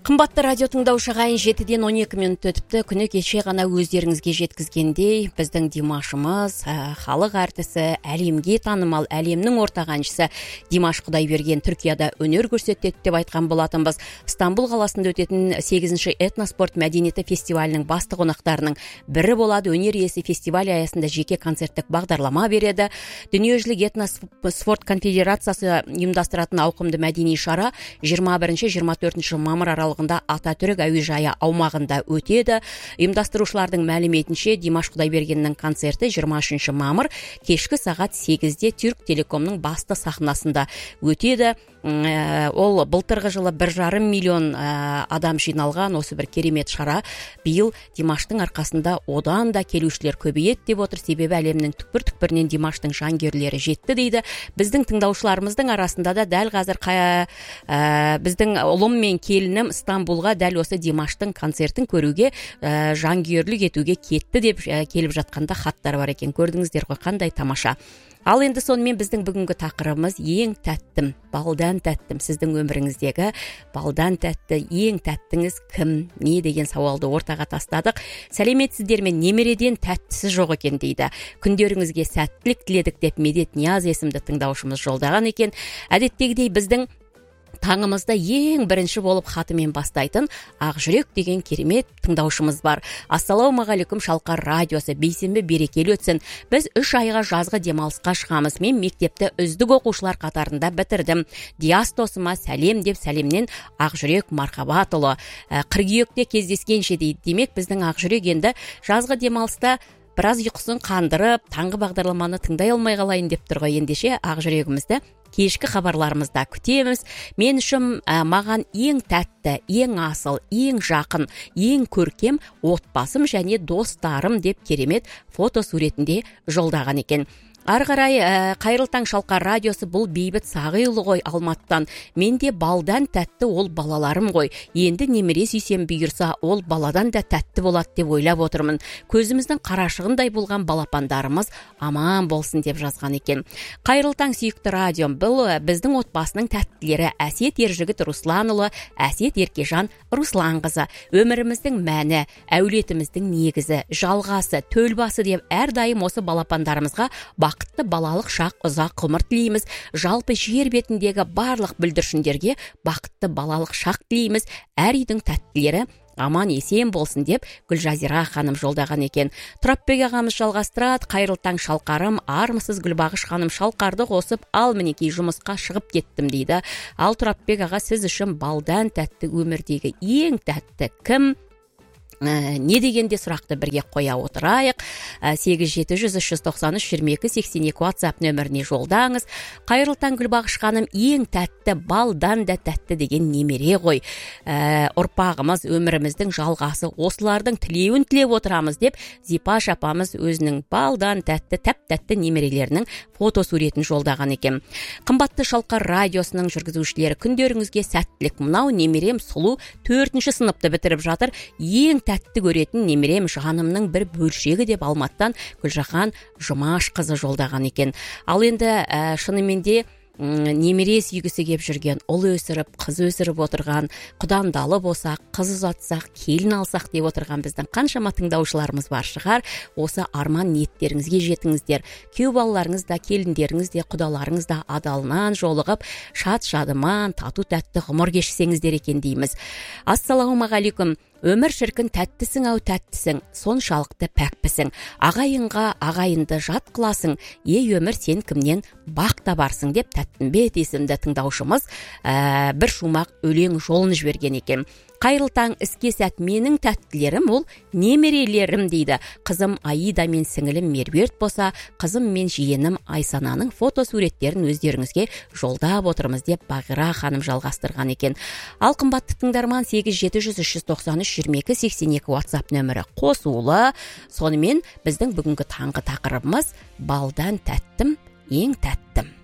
Қымбатты радио тыңдаушы ағайын, 7-ден 12 минут өтіпті. Күні кеше ғана өздеріңізге жеткізгендей, біздің Димашымыз, халық әртісі, әлемге танымал, әлемнің ортақ әншісі Димаш Құдайберген Түркияда өнер көрсетеді деп айтқан болатынбыз. Стамбул қаласында өтетін 8-ші этноспорт мәдениеті фестивалінің басты қонақтарының бірі болады. Өнер иесі фестиваль аясында жеке концерттік бағдарлама береді. Дүниежүзілік этноспорт конфедерациясы ұйымдастыратын ауқымды мәдени шара 21-24 мамыр аралығында Ататүрік әуежайы аумағында өтеді. Ұйымдастырушылардың мәліметінше Димаш Құдайбергеннің концерті 23 мамыр кешкі сағат 8-де Түрк Телекомның басты сахнасында өтеді. Ол былтырғы жылы 1,5 миллион адам жиналған осы бір керемет шара. Биыл Димаштың арқасында одан да келушілер көбейеді деп отыр. Себебі әлемнің түкпір-түкпірінен Димаштың жанкүйерлері жетті дейді. Біздің тыңдаушыларымыздың арасында да дәл қазір біздің ұлым мен келінім Стамбулға дәл осы Димаштың концертін көруге жанкүйерлік етуге кетті деп келіп жатқанда хаттар бар екен. Көрдіңіздер ғой, қандай тамаша. Ал енді сонымен біздің бүгінгі тақырыбымыз ең тәттім, балдан тәттім. Сіздің өміріңіздегі балдан тәтті, ең тәттіңіз кім, не деген сауалды ортаға тастадық. Сәлеметсіздер мен, немереден тәттісі жоқ екен дейді. Күндеріңізге сәттілік тіледік деп Медет Нияз есімді тыңдаушымыз жолдаған екен. Әдеттегідей біздің таңымызда ең бірінші болып хатымен бастайтын Ақжүрек деген керемет тыңдаушымыз бар. Ассалаумағалейкум, Шалқар радиосы, бейсенбі берекелі өтсін. Біз 3 айға жазғы демалысқа шығамыз. Мен мектепті үздік оқушылар қатарында бітірдім. Диас досыма сәлем деп сәлемнен Ақжүрек Мархабатұлы. Қыркүйекте кездескенше дейді. Демек біздің Ақжүрек енді жазғы демалыста біраз ұйқысын қандырып, таңғы бағдарламаны тыңдай алмай қалайын деп тұр ғой. Ендеше Ақжүрегімізді кешкі хабарларымызда күтеміз. Мен үшін маған ең тәтті, ең асыл, ең жақын, ең көркем отбасым және достарым деп керемет фото суретінде жолдаған екен. Ары қарай қайырлы таң Шалқар радиосы, бұл Бейбіт Сағиұлы ғой Алматыдан. Менде балдан тәтті ол балаларым ғой. Енді немере сүйсем бұйырса, ол баладан да тәтті болады деп ойлап отырмын. Көзіміздің қарашығындай болған балапандарымыз аман болсын деп жазған екен. Қайырлы таң сүйікті радиом, бұл біздің отбасының тәттілері Әсет Ержігіт Русланұлы, Әсет Еркежан Русланқызы. Өміріміздің мәні, әулетіміздің негізі, жалғасы, төлбасы деп әрдайым осы балапандарымызға бақытты балалық шақ, ұзақ ғұмыр тілейміз. Жалпы жер бетіндегі барлық бүлдіршіндерге бақытты балалық шақ тілейміз. Әр үйдің тәттілері аман есен болсын деп Гүлжазира ханым жолдаған екен. Тұрапбек ағамыз жалғастырады. Қайырлы таң Шалқарым, армысыз Гүлбағыш ханым, Шалқарды қосып ал мінекей жұмысқа шығып кеттім дейді. Ал Тұрапбек аға, сіз үшін балдан тәтті өмірдегі ең тәтті кім? Не дегенде сұрақты бірге қоя отырайық. 8-700-393-22-82 WhatsApp нөміріне жолдаңыз. Қайырлы таң Гүлбағыш ханым, ең тәтті, балдан да тәтті деген немере ғой. Ұрпағымыз, өміріміздің жалғасы, осылардың тілеуін тілеп отырамыз деп Зипаш апамыз өзінің балдан тәтті, тәп-тәтті немерелерінің фото суретін жолдаған екен. Қымбатты Шалқар радиосының жүргізушілері, күндеріңізге сәттілік. Мынау немерем Сұлу 4-ші сыныпты бітіріп жатыр. Ең тәтті көретін немерем жанымның бір бөлшегі деп Алматыдан Гүлжахан Жұмаш қызы жолдаған екен. Ал енді шынымен де немере сүйгісі кеп жүрген, ұл өсіріп, қыз өсіріп отырған, құдандалы болсақ, қыз ұзатсақ, келін алсақ деп отырған біздің қаншама тыңдаушыларымыз бар шығар. Осы арман ниеттеріңізге жетіңіздер. Күйеу балаларыңыз да, келіндеріңіз де, құдаларыңыз да адалынан жолығып, шат-шадыман, тату-тәтті ғұмыр кешсеңіздер екен дейміз. Ассалаумағалейкум. Өмір шіркін, тәттісің ау тәттісің, соншалықты пәкпісің. Ағайынға ағайынды жат қыласың, ей өмір сен кімнен бақ табарсың деп Тәттімбет есімді тыңдаушымыз бір шумақ өлең жолын жіберген екен. Қайырлы таң, іске сәт, менің тәттілерім ол немерелерім дейді. Қызым Аида мен сіңілім Меруерт болса, қызым мен жиенім Айсананың фото суреттерін өздеріңізге жолдап отырмыз деп Бағира ханым жалғастырған екен. Ал қымбатты тыңдарман, 8-700-393-22-82 WhatsApp нөмірі қосулы. Сонымен біздің бүгінгі таңғы тақырыбымыз балдан тәттім, ең тәттім.